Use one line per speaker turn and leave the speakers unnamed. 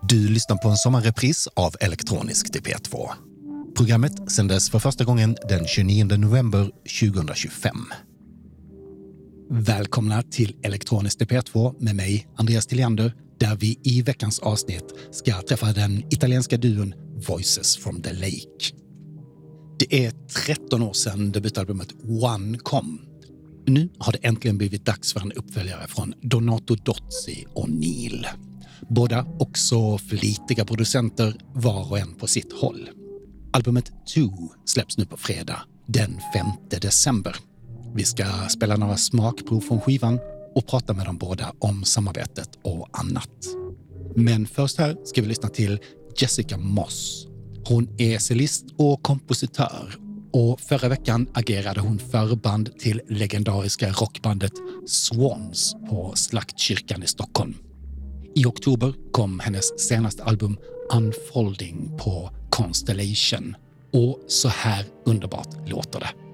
Du lyssnar på en sommarrepris av Elektronisk till P2. Programmet sändes för första gången den 29 november 2025. Välkomna till Elektronisk till P2 med mig, Andreas Tilliander, där vi i veckans avsnitt ska träffa den italienska duon Voices from the Lake. Det är 13 år sedan debutalbumet One kom. Nu har det äntligen blivit dags för en uppföljare från Donato Dozzi och Neil. Båda också flitiga producenter, var och en på sitt håll. Albumet Two släpps nu på fredag, den 5 december. Vi ska spela några smakprov från skivan och prata med dem båda om samarbetet och annat. Men först här ska vi lyssna till Jessica Moss. Hon är cellist och kompositör och förra veckan agerade hon förband till legendariska rockbandet Swans på Slaktkyrkan i Stockholm. I oktober kom hennes senaste album Unfolding på Constellation och så här underbart låter det.